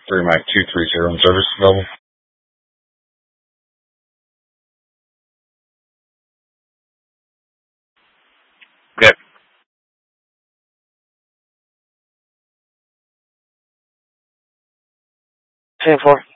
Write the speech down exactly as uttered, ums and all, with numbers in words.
three Mike two three zero in service available. Okay. ten four.